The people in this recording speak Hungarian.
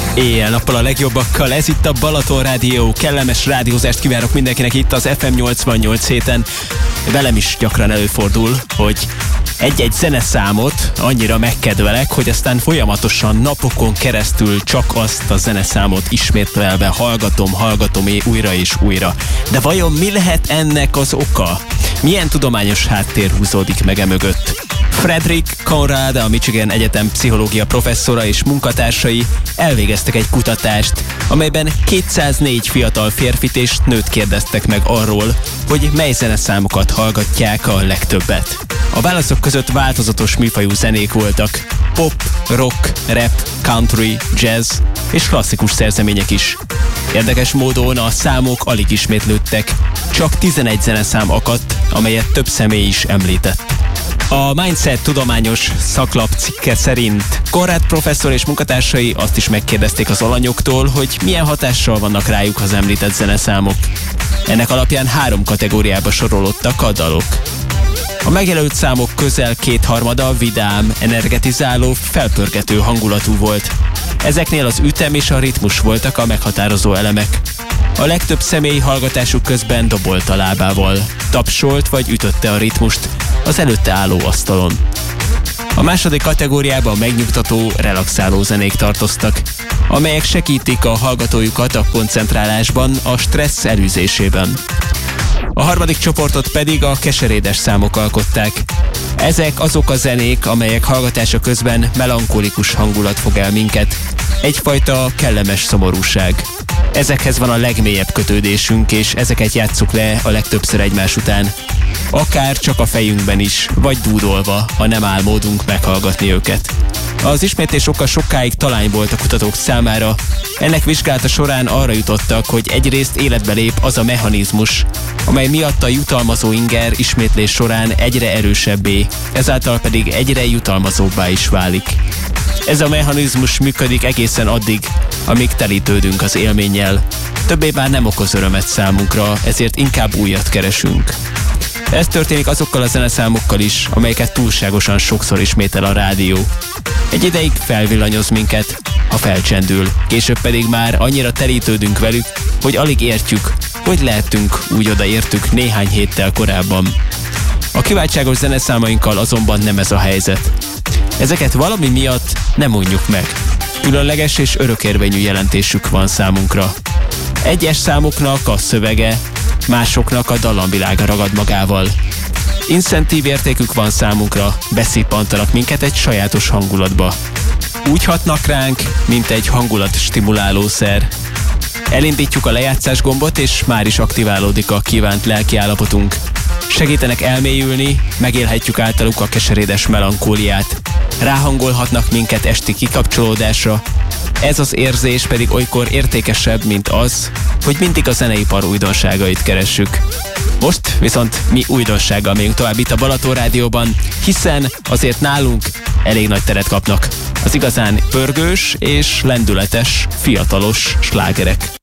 Éjjel-nappal a legjobbakkal, ez itt a Balaton Rádió. Kellemes rádiózást kívánok mindenkinek itt az FM 88 héten. Velem is gyakran előfordul, hogy egy-egy zeneszámot annyira megkedvelek, hogy aztán folyamatosan napokon keresztül csak azt a zeneszámot ismételve hallgatom újra és újra. De vajon mi lehet ennek az oka? Milyen tudományos háttér húzódik meg mögött? Frederick Conrad, a Michigan Egyetem pszichológia professzora és munkatársai elvégeztek egy kutatást, amelyben 204 fiatal férfit és nőt kérdeztek meg arról, hogy mely zeneszámokat hallgatják a legtöbbet. A válaszok között változatos műfajú zenék voltak: pop, rock, rap, country, jazz és klasszikus szerzemények is. Érdekes módon a számok alig ismétlődtek, csak 11 zeneszám akadt, amelyet több személy is említett. A Mindset tudományos szaklap cikke szerint Conrad professzor és munkatársai azt is megkérdezték az alanyoktól, hogy milyen hatással vannak rájuk az említett zeneszámok. Ennek alapján 3 kategóriába sorolódtak a dalok. A megjelölt számok közel 2/3 vidám, energetizáló, felpörgető hangulatú volt. Ezeknél az ütem és a ritmus voltak a meghatározó elemek. A legtöbb személy hallgatásuk közben dobolt a lábával, tapsolt vagy ütötte a ritmust az előtte álló asztalon. A második kategóriában megnyugtató, relaxáló zenék tartoztak, amelyek segítik a hallgatójukat a koncentrálásban, a stressz elűzésében. A harmadik csoportot pedig a keserédes számok alkották. Ezek azok a zenék, amelyek hallgatása közben melankolikus hangulat fog el minket. Egyfajta kellemes szomorúság. Ezekhez van a legmélyebb kötődésünk, és ezeket játsszuk le a legtöbbször egymás után. Akár csak a fejünkben is, vagy dúdolva, ha nem áll módunk meghallgatni őket. Az ismétlés oka sokáig talány volt a kutatók számára. Ennek vizsgálata során arra jutottak, hogy egyrészt életbe lép az a mechanizmus, amely miatt a jutalmazó inger ismétlés során egyre erősebbé, ezáltal pedig egyre jutalmazóbbá is válik. Ez a mechanizmus működik egészen addig, amíg telítődünk az élménnyel. Többé már nem okoz örömet számunkra, ezért inkább újat keresünk. Ez történik azokkal a zeneszámokkal is, amelyeket túlságosan sokszor ismétel a rádió. Egy ideig felvillanyoz minket, ha felcsendül, később pedig már annyira telítődünk velük, hogy alig értjük, hogy lehetünk úgy odaértük néhány héttel korábban. A kiváltságos zeneszámainkkal azonban nem ez a helyzet. Ezeket valami miatt nem unjuk meg. Különleges és örökérvényű jelentésük van számunkra. Egyes számoknak a szövege, másoknak a dallamvilága ragad magával. Incentív értékük van számunkra, beszippantanak minket egy sajátos hangulatba. Úgy hatnak ránk, mint egy hangulatstimulálószer. Elindítjuk a lejátszás gombot, és már is aktiválódik a kívánt lelkiállapotunk. Segítenek elmélyülni, megélhetjük általuk a keserédes melankóliát. Ráhangolhatnak minket esti kikapcsolódásra. Ez az érzés pedig olykor értékesebb, mint az, hogy mindig a zeneipar újdonságait keressük. Most viszont mi újdonsággal megyünk tovább itt a Balaton Rádióban, hiszen azért nálunk elég nagy teret kapnak az igazán pörgős és lendületes, fiatalos slágerek.